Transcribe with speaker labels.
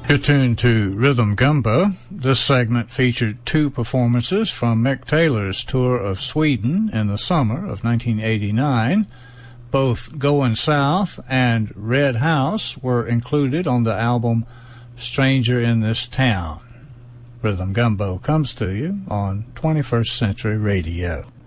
Speaker 1: You're tuned to Rhythm Gumbo. This segment featured two performances from Mick Taylor's tour of Sweden in the summer of 1989. Both Goin' South and Red House were included on the album Stranger in This Town. Rhythm Gumbo comes to you on 21st Century Radio.